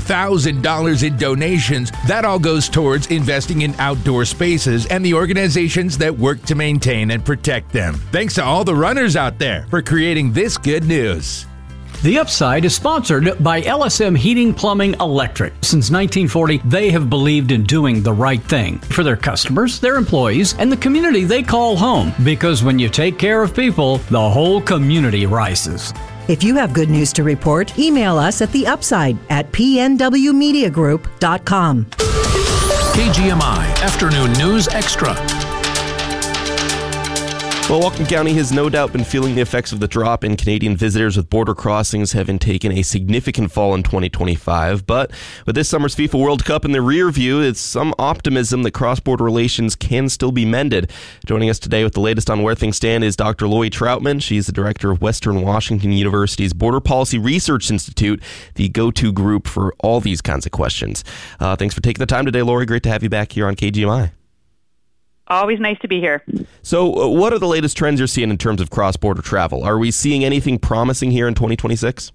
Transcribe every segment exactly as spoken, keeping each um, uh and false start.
thousand dollars in donations. That all goes towards investing in outdoor spaces and the organizations that work to maintain and protect them. Thanks to all the runners out there for creating this good news. The Upside is sponsored by L S M Heating, Plumbing, Electric. Since nineteen forty, they have believed in doing the right thing for their customers, their employees, and the community they call home. Because when you take care of people, the whole community rises. If you have good news to report, email us at the upside at p n w media group dot com. K G M I Afternoon News Extra. Well, Whatcom County has no doubt been feeling the effects of the drop in Canadian visitors, with border crossings having taken a significant fall in twenty twenty-five. But with this summer's FIFA World Cup in the rear view, it's some optimism that cross-border relations can still be mended. Joining us today with the latest on where things stand is Doctor Lori Troutman. She's the director of Western Washington University's Border Policy Research Institute, the go-to group for all these kinds of questions. Uh, thanks for taking the time today, Lori. Great to have you back here on K G M I. Always nice to be here. So uh, what are the latest trends you're seeing in terms of cross-border travel? Are we seeing anything promising here in twenty twenty-six?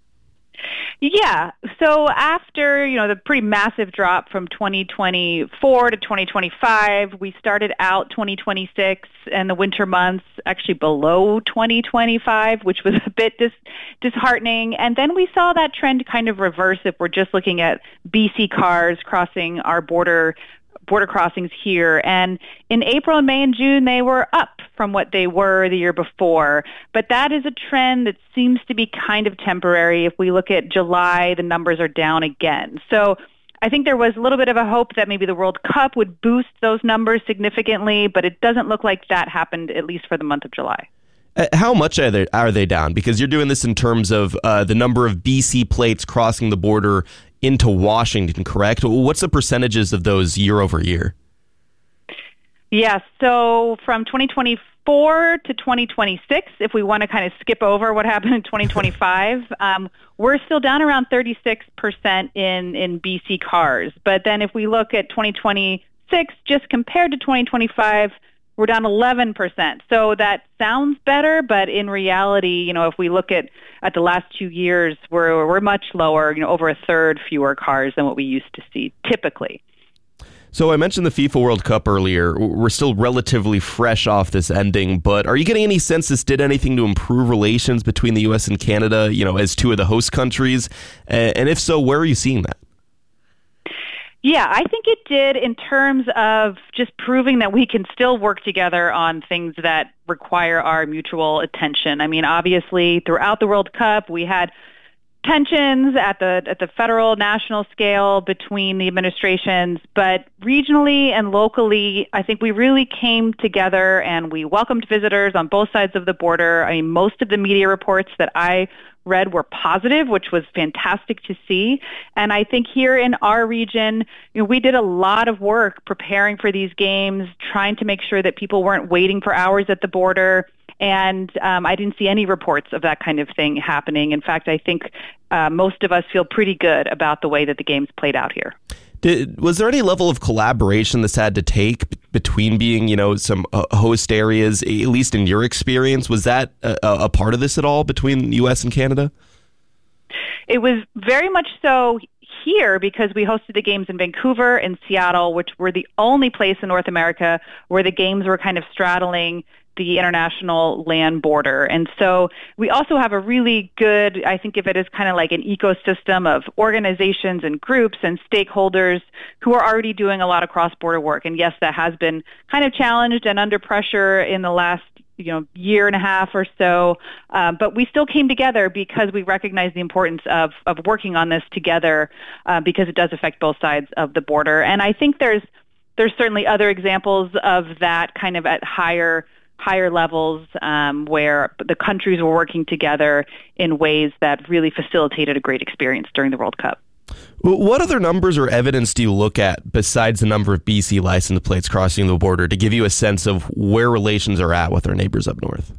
Yeah. So after, you know, the pretty massive drop from twenty twenty-four to twenty twenty-five, we started out twenty twenty-six and the winter months actually below twenty twenty-five, which was a bit dis- disheartening. And then we saw that trend kind of reverse if we're just looking at B C cars crossing our border border crossings here. And in April and May and June, they were up from what they were the year before. But that is a trend that seems to be kind of temporary. If we look at July, the numbers are down again. So I think there was a little bit of a hope that maybe the World Cup would boost those numbers significantly, but it doesn't look like that happened, at least for the month of July. Uh, how much are they, are they down? Because you're doing this in terms of uh, the number of B C plates crossing the border into Washington, correct? What's the percentages of those year over year? Yeah, so from twenty twenty-four to twenty twenty-six, if we want to kind of skip over what happened in twenty twenty-five, um, we're still down around thirty-six percent in, in B C cars. But then if we look at twenty twenty-six, just compared to twenty twenty-five, we're down eleven percent. So that sounds better, but in reality, you know, if we look at, at the last two years, we're we're much lower, you know, over a third fewer cars than what we used to see typically. So I mentioned the FIFA World Cup earlier. We're still relatively fresh off this ending, but are you getting any sense this did anything to improve relations between the U S and Canada, you know, as two of the host countries? And if so, where are you seeing that? Yeah, I think it did in terms of just proving that we can still work together on things that require our mutual attention. I mean, obviously, throughout the World Cup, we had tensions at the at the federal, national scale between the administrations, but regionally and locally, I think we really came together and we welcomed visitors on both sides of the border. I mean, most of the media reports that I read were positive, which was fantastic to see. And I think here in our region, you know, we did a lot of work preparing for these games, trying to make sure that people weren't waiting for hours at the border. And um, I didn't see any reports of that kind of thing happening. In fact, I think uh, most of us feel pretty good about the way that the games played out here. Did, was there any level of collaboration this had to take b- between being, you know, some uh, host areas, at least in your experience? Was that a, a part of this at all between U S and Canada? It was very much so here because we hosted the games in Vancouver and Seattle, which were the only place in North America where the games were kind of straddling the international land border. And so we also have a really good, I think of it as kind of like an ecosystem of organizations and groups and stakeholders who are already doing a lot of cross-border work. And yes, that has been kind of challenged and under pressure in the last you know, year and a half or so. Um, but we still came together because we recognize the importance of, of working on this together uh, because it does affect both sides of the border. And I think there's there's certainly other examples of that kind of at higher higher levels um, where the countries were working together in ways that really facilitated a great experience during the World Cup. What other numbers or evidence do you look at besides the number of B C license plates crossing the border to give you a sense of where relations are at with our neighbors up north?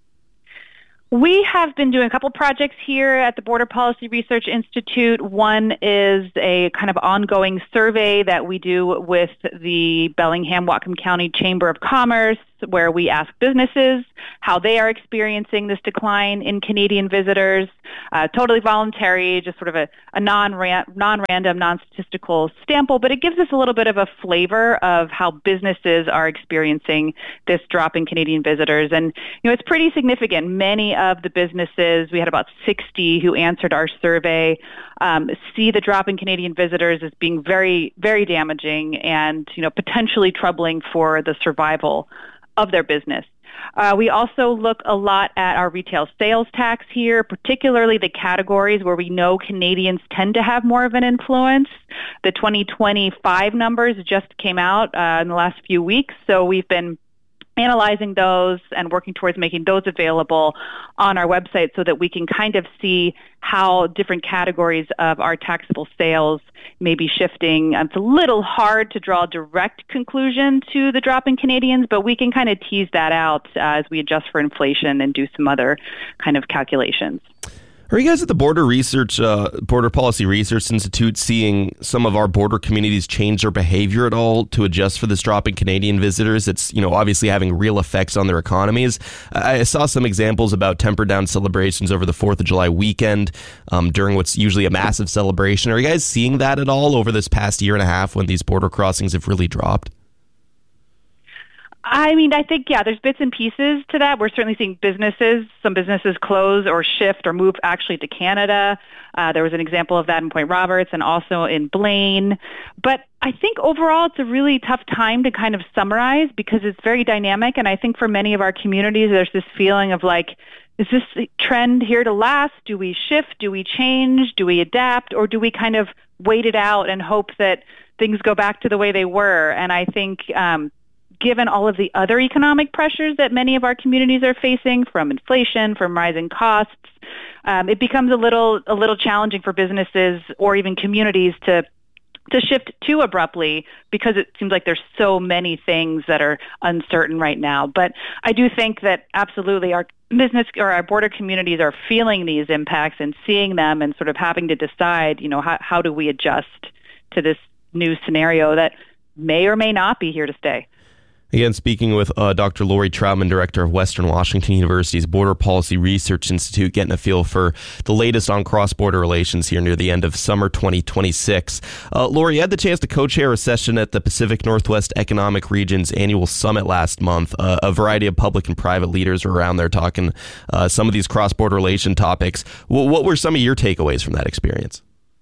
We have been doing a couple projects here at the Border Policy Research Institute. One is a kind of ongoing survey that we do with the Bellingham-Whatcom County Chamber of Commerce, where we ask businesses how they are experiencing this decline in Canadian visitors. Uh, totally voluntary, just sort of a, a non-ran- non-random, non-statistical sample, but it gives us a little bit of a flavor of how businesses are experiencing this drop in Canadian visitors. And, you know, it's pretty significant. Many of the businesses, we had about sixty who answered our survey, um, see the drop in Canadian visitors as being very, very damaging and, you know, potentially troubling for the survival of their business. Uh, we also look a lot at our retail sales tax here, particularly the categories where we know Canadians tend to have more of an influence. The twenty twenty-five numbers just came out uh, in the last few weeks, so we've been analyzing those and working towards making those available on our website so that we can kind of see how different categories of our taxable sales may be shifting. It's a little hard to draw a direct conclusion to the drop in Canadians, but we can kind of tease that out uh, as we adjust for inflation and do some other kind of calculations. Are you guys at the Border Research, uh, Border Policy Research Institute seeing some of our border communities change their behavior at all to adjust for this drop in Canadian visitors? It's, you know, obviously having real effects on their economies. I saw some examples about tempered down celebrations over the fourth of July weekend um, during what's usually a massive celebration. Are you guys seeing that at all over this past year and a half when these border crossings have really dropped? I mean, I think, yeah, there's bits and pieces to that. We're certainly seeing businesses, some businesses close or shift or move actually to Canada. Uh, there was an example of that in Point Roberts and also in Blaine. But I think overall it's a really tough time to kind of summarize because it's very dynamic. And I think for many of our communities, there's this feeling of like, is this trend here to last? Do we shift? Do we change? Do we adapt? Or do we kind of wait it out and hope that things go back to the way they were? And I think um, given all of the other economic pressures that many of our communities are facing, from inflation, from rising costs, um, it becomes a little a little challenging for businesses or even communities to to shift too abruptly because it seems like there's so many things that are uncertain right now. But I do think that absolutely our business or our border communities are feeling these impacts and seeing them and sort of having to decide, you know, how, how do we adjust to this new scenario that may or may not be here to stay. Again, speaking with uh, Doctor Lori Troutman, director of Western Washington University's Border Policy Research Institute, getting a feel for the latest on cross-border relations here near the end of summer twenty twenty-six. Uh, Lori, you had the chance to co-chair a session at the Pacific Northwest Economic Region's annual summit last month. Uh, a variety of public and private leaders were around there talking uh, some of these cross-border relation topics. Well, what were some of your takeaways from that experience?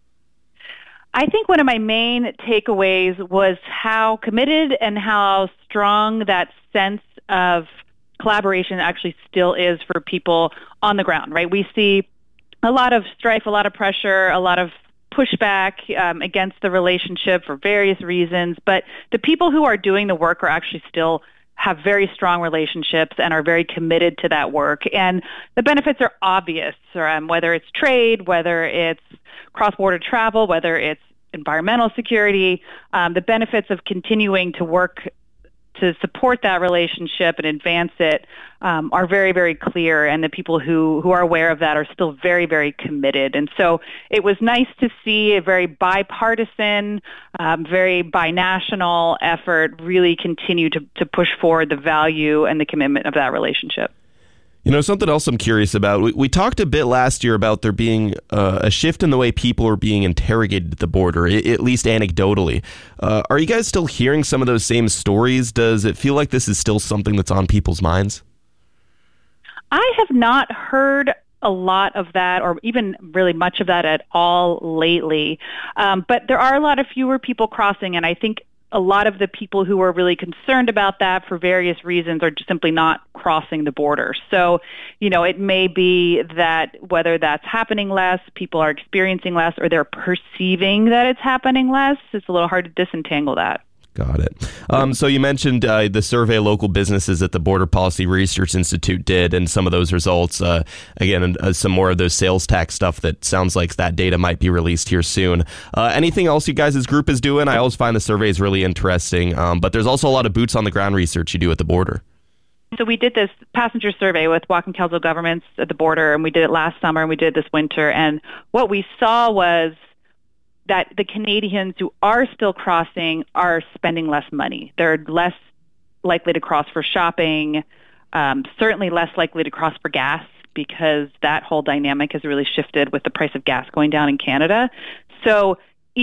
I think one of my main takeaways was how committed and how strong that sense of collaboration actually still is for people on the ground, right? We see a lot of strife, a lot of pressure, a lot of pushback um, against the relationship for various reasons, but the people who are doing the work are actually still have very strong relationships and are very committed to that work. And the benefits are obvious, um, whether it's trade, whether it's cross-border travel, whether it's environmental security. Um, the benefits of continuing to work to support that relationship and advance it um, are very, very clear, and the people who, who are aware of that are still very, very committed. And so it was nice to see a very bipartisan, um, very binational effort really continue to, to push forward the value and the commitment of that relationship. You know, something else I'm curious about. We, we talked a bit last year about there being uh, a shift in the way people are being interrogated at the border, I- at least anecdotally. Uh, are you guys still hearing some of those same stories? Does it feel like this is still something that's on people's minds? I have not heard a lot of that, or even really much of that at all lately. Um, but there are a lot of fewer people crossing, and I think a lot of the people who are really concerned about that for various reasons are just simply not crossing the border. So, you know, it may be that whether that's happening less, people are experiencing less, or they're perceiving that it's happening less. It's a little hard to disentangle that. Got it. Um, so you mentioned uh, the survey of local businesses that the Border Policy Research Institute did, and some of those results, uh, again, uh, some more of those sales tax stuff that sounds like that data might be released here soon. Uh, anything else you guys' group is doing? I always find the surveys really interesting, um, but there's also a lot of boots on the ground research you do at the border. So we did this passenger survey with Whatcom Council governments at the border, and we did it last summer, and we did it this winter. And what we saw was that the Canadians who are still crossing are spending less money. They're less likely to cross for shopping, um, certainly less likely to cross for gas, because that whole dynamic has really shifted with the price of gas going down in Canada. So